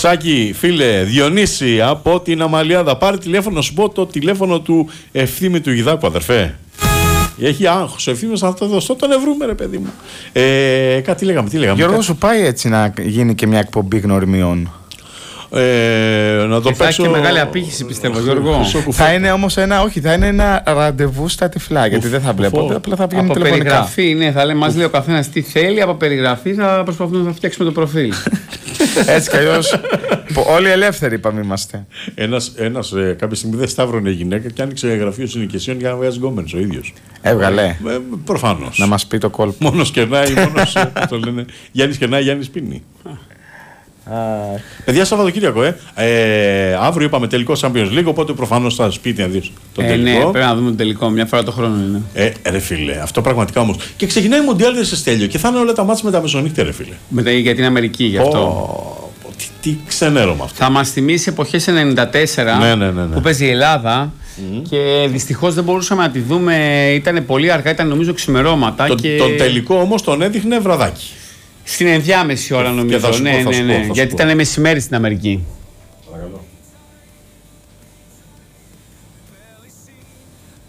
Σάκη, φίλε, Διονύση από την Αμαλιάδα. Πάρε τηλέφωνο, σου πω το τηλέφωνο του Ευθύμη του Ιδάκου, αδερφέ. Έχει άγχος. Ο Ευθύμης θα το δώσω, τον ευρούμε, ρε παιδί μου. Τι λέγαμε. Γιώργο, σου πάει έτσι να γίνει και μια εκπομπή γνωριμιών? Να το θα παίξω. έχει και μεγάλη απήχηση, πιστεύω, Γιώργο. Θα είναι όμως θα είναι ένα ραντεβού στα τυφλά. Γιατί δεν θα βλέπω. Απλά θα βγαίνουν από τηλεφωνικά. Περιγραφή, ναι, θα λέει, μας λέει ο καθένας τι θέλει. Από περιγραφή θα προσπαθούμε να φτιάξουμε το προφίλ. Έτσι κι αλλιώς. Όλοι ελεύθεροι είπαμε είμαστε. Ένας κάποια στιγμή δεν σταύρωνε γυναίκα και άνοιξε γραφείο συνοικιασιών για να βγάζει γκόμενες ο ίδιος. Έβγαλε. Προφανώς. Να μας πει το κόλπο. Μόνος κερνάει, το λένε. Γιάννης κερνάει, Γιάννης πίνει. Παιδιά, Σαββατοκύριακο, αύριο είπαμε τελικό Champions League, οπότε προφανώς θα σπίτι να δεις το τελικό. Ναι, πρέπει να δούμε το τελικό, μια φορά το χρόνο είναι. Ρε φίλε, αυτό πραγματικά όμως. Και ξεκινάει η Μουντιάλ σε Στέλιο και θα είναι όλα τα μάτς με τα μεσονύχτα, ρε φίλε. Για την Αμερική, γι' αυτό. Τι ξενέρωμα αυτό. Θα μας θυμίσει εποχές 94 που παίζει η Ελλάδα. Και δυστυχώς δεν μπορούσαμε να τη δούμε, ήταν πολύ αργά, ήταν νομίζω ξημερώματα. Τον τελικό όμως τον έδειχνε βραδάκι. Στην ενδιάμεση ώρα νομίζω. Ναι, γιατί ήταν μεσημέρι στην Αμερική.